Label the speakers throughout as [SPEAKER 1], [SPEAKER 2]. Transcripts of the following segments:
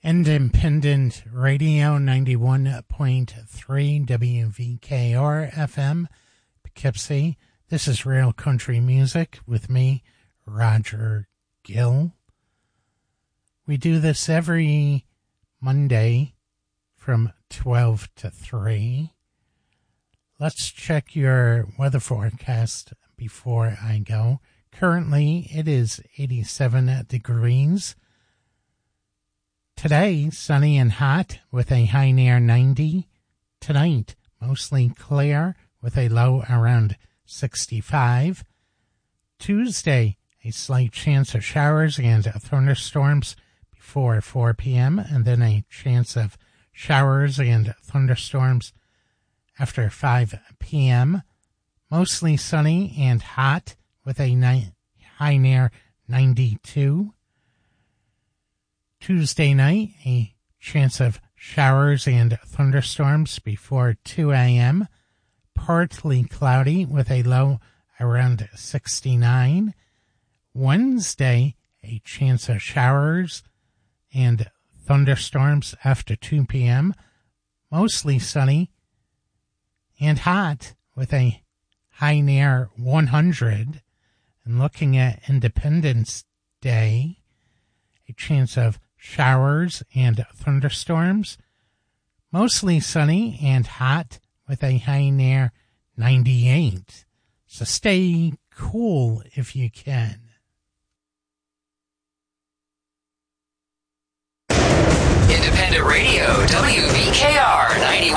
[SPEAKER 1] Independent Radio 91.3 WVKR FM, Poughkeepsie. This is Real Country Music with me, Roger Gill. We do this every Monday from 12 to 3. Let's check your weather forecast before I go. Currently, it is 87 degrees. Today, sunny and hot with a high near 90. Tonight, mostly clear with a low around 65. Tuesday, a slight chance of showers and thunderstorms before 4 p.m. and then a chance of showers and thunderstorms after 5 p.m. Mostly sunny and hot with a high near 92. Tuesday night, a chance of showers and thunderstorms before 2 a.m. Partly cloudy with a low around 69. Wednesday, a chance of showers and thunderstorms after 2 p.m. Mostly sunny and hot with a high near 100. And looking at Independence Day, a chance of showers and thunderstorms, mostly sunny and hot with a high near 98. So stay cool if you can.
[SPEAKER 2] Independent Radio, WVKR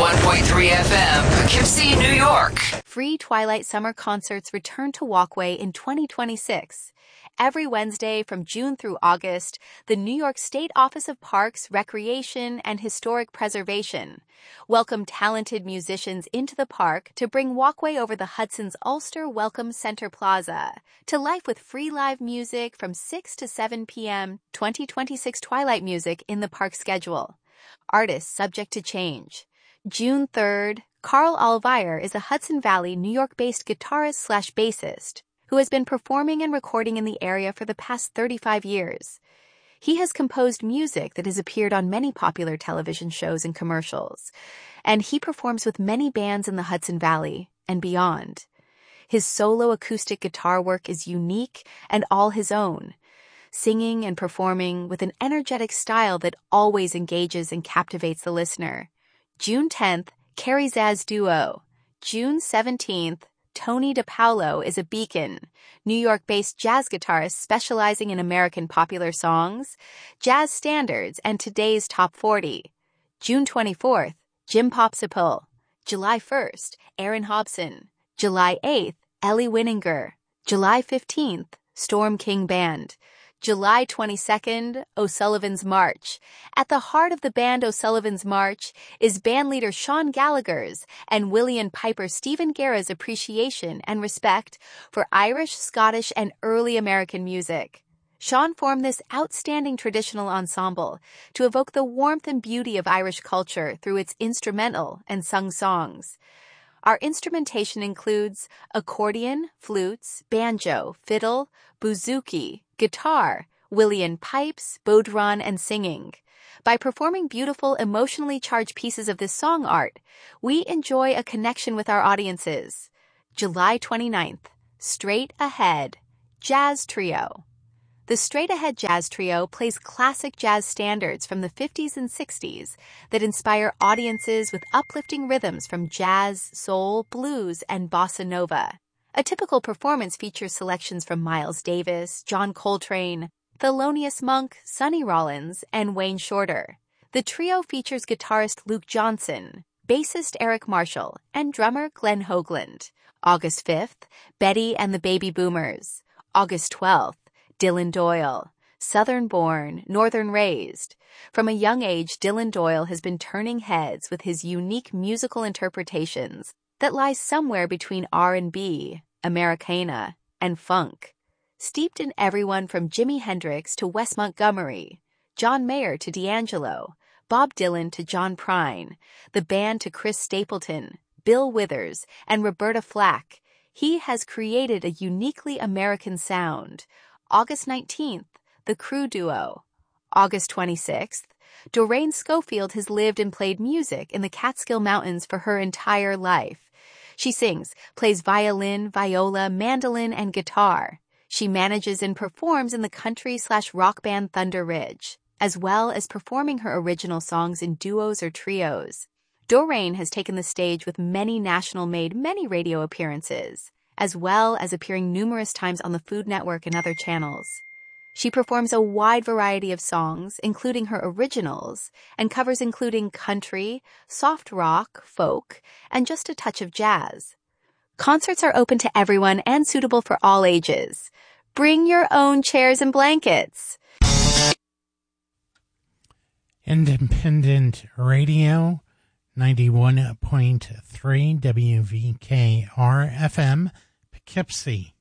[SPEAKER 2] 91.3 FM, Poughkeepsie, New York.
[SPEAKER 3] Free Twilight Summer concerts return to Walkway in 2026. Every Wednesday from June through August, the New York State Office of Parks, Recreation, and Historic Preservation welcome talented musicians into the park to bring Walkway over the Hudson's Ulster Welcome Center Plaza to life with free live music from 6 to 7 p.m. 2026 Twilight music in the park schedule. Artists subject to change. June 3rd, Carl Alvire is a Hudson Valley, New York-based guitarist/bassist who has been performing and recording in the area for the past 35 years. He has composed music that has appeared on many popular television shows and commercials, and he performs with many bands in the Hudson Valley and beyond. His solo acoustic guitar work is unique and all his own, singing and performing with an energetic style that always engages and captivates the listener. June 10th, Carrie Zaz Duo. June 17th, Tony DePaulo is a Beacon, New York-based jazz guitarist specializing in American popular songs, jazz standards, and today's top 40. June 24th, Jim Popsicle. July 1st, Aaron Hobson. July 8th, Ellie Winninger. July 15th, Storm King Band. July 22nd, O'Sullivan's March. At the heart of the band O'Sullivan's March is bandleader Sean Gallagher's and William Piper Stephen Guerra's appreciation and respect for Irish, Scottish, and early American music. Sean formed this outstanding traditional ensemble to evoke the warmth and beauty of Irish culture through its instrumental and sung songs. Our instrumentation includes accordion, flutes, banjo, fiddle, bouzouki, guitar, Willian pipes, bodhran, and singing. By performing beautiful, emotionally charged pieces of this song art, we enjoy a connection with our audiences. July 29th, Straight Ahead, Jazz Trio. The Straight Ahead Jazz Trio plays classic jazz standards from the 50s and 60s that inspire audiences with uplifting rhythms from jazz, soul, blues, and bossa nova. A typical performance features selections from Miles Davis, John Coltrane, Thelonious Monk, Sonny Rollins, and Wayne Shorter. The trio features guitarist Luke Johnson, bassist Eric Marshall, and drummer Glenn Hoagland. August 5th, Betty and the Baby Boomers. August 12th, Dylan Doyle. Southern-born, northern-raised. From a young age, Dylan Doyle has been turning heads with his unique musical interpretations that lie somewhere between R&B, Americana, and funk. Steeped in everyone from Jimi Hendrix to Wes Montgomery, John Mayer to D'Angelo, Bob Dylan to John Prine, the band to Chris Stapleton, Bill Withers, and Roberta Flack, he has created a uniquely American sound. August 19th, The Crew Duo. August 26th, Doreen Schofield has lived and played music in the Catskill Mountains for her entire life. She sings, plays violin, viola, mandolin, and guitar. She manages and performs in the country/rock band Thunder Ridge, as well as performing her original songs in duos or trios. Doreen has taken the stage with many many radio appearances, as well as appearing numerous times on the Food Network and other channels. She performs a wide variety of songs, including her originals, and covers including country, soft rock, folk, and just a touch of jazz. Concerts are open to everyone and suitable for all ages. Bring your own chairs and blankets.
[SPEAKER 1] Independent Radio, 91.3 WVKR FM, Poughkeepsie.